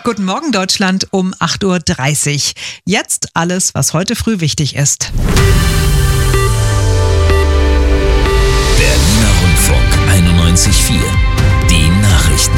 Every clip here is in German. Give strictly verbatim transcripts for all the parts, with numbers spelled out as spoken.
Guten Morgen Deutschland um acht Uhr dreißig. Jetzt alles, was heute früh wichtig ist. Berliner Rundfunk einundneunzig Komma vier. Die Nachrichten.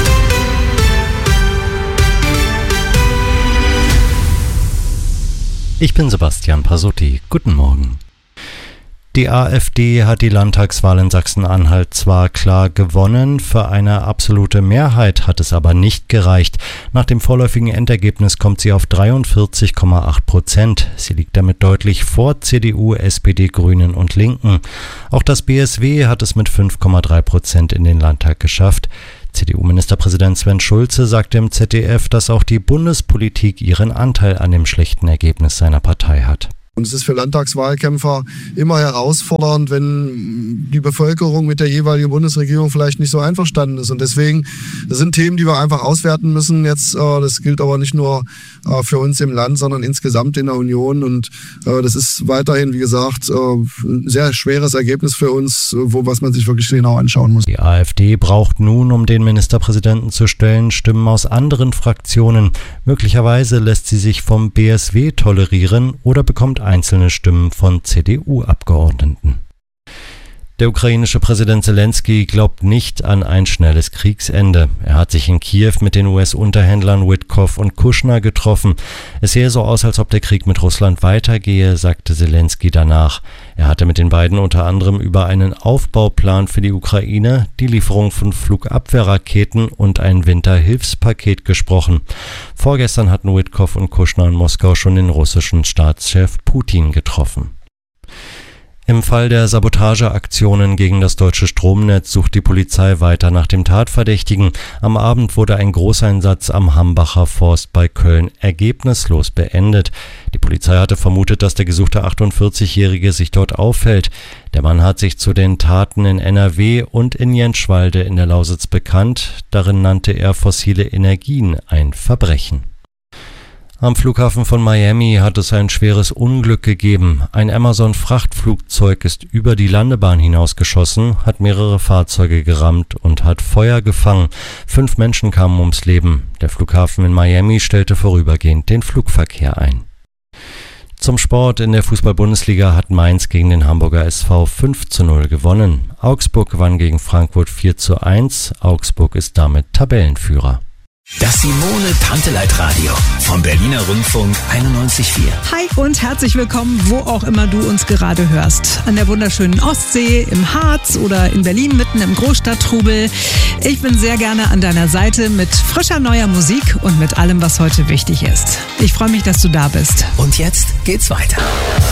Ich bin Sebastian Pasotti. Guten Morgen. Die AfD hat die Landtagswahl in Sachsen-Anhalt zwar klar gewonnen, für eine absolute Mehrheit hat es aber nicht gereicht. Nach dem vorläufigen Endergebnis kommt sie auf dreiundvierzig Komma acht Prozent. Sie liegt damit deutlich vor C D U, S P D, Grünen und Linken. Auch das B S W hat es mit fünf Komma drei Prozent in den Landtag geschafft. C D U-Ministerpräsident Sven Schulze sagte im Z D F, dass auch die Bundespolitik ihren Anteil an dem schlechten Ergebnis seiner Partei hat. Und es ist für Landtagswahlkämpfer immer herausfordernd, wenn die Bevölkerung mit der jeweiligen Bundesregierung vielleicht nicht so einverstanden ist. Und deswegen, das sind Themen, die wir einfach auswerten müssen jetzt. Das gilt aber nicht nur für uns im Land, sondern insgesamt in der Union. Und das ist weiterhin, wie gesagt, ein sehr schweres Ergebnis für uns, wo was man sich wirklich genau anschauen muss. Die AfD braucht nun, um den Ministerpräsidenten zu stellen, Stimmen aus anderen Fraktionen. Möglicherweise lässt sie sich vom B S W tolerieren oder bekommt einzelne Stimmen von C D U-Abgeordneten. Der ukrainische Präsident Zelensky glaubt nicht an ein schnelles Kriegsende. Er hat sich in Kiew mit den U S-Unterhändlern Witkoff und Kushner getroffen. Es sehe so aus, als ob der Krieg mit Russland weitergehe, sagte Zelensky danach. Er hatte mit den beiden unter anderem über einen Aufbauplan für die Ukraine, die Lieferung von Flugabwehrraketen und ein Winterhilfspaket gesprochen. Vorgestern hatten Witkoff und Kushner in Moskau schon den russischen Staatschef Putin getroffen. Im Fall der Sabotageaktionen gegen das deutsche Stromnetz sucht die Polizei weiter nach dem Tatverdächtigen. Am Abend wurde ein Großeinsatz am Hambacher Forst bei Köln ergebnislos beendet. Die Polizei hatte vermutet, dass der gesuchte achtundvierzigjährige sich dort aufhält. Der Mann hat sich zu den Taten in N R W und in Jentschwalde in der Lausitz bekannt. Darin nannte er fossile Energien ein Verbrechen. Am Flughafen von Miami hat es ein schweres Unglück gegeben. Ein Amazon-Frachtflugzeug ist über die Landebahn hinausgeschossen, hat mehrere Fahrzeuge gerammt und hat Feuer gefangen. Fünf Menschen kamen ums Leben. Der Flughafen in Miami stellte vorübergehend den Flugverkehr ein. Zum Sport: In der Fußball-Bundesliga hat Mainz gegen den Hamburger S V fünf zu null gewonnen. Augsburg gewann gegen Frankfurt vier zu eins. Augsburg ist damit Tabellenführer. Das Simone Panteleit Radio vom Berliner Rundfunk einundneunzig Komma vier. Hi und herzlich willkommen, wo auch immer du uns gerade hörst. An der wunderschönen Ostsee, im Harz oder in Berlin mitten im Großstadttrubel. Ich bin sehr gerne an deiner Seite mit frischer neuer Musik und mit allem, was heute wichtig ist. Ich freue mich, dass du da bist. Und jetzt geht's weiter.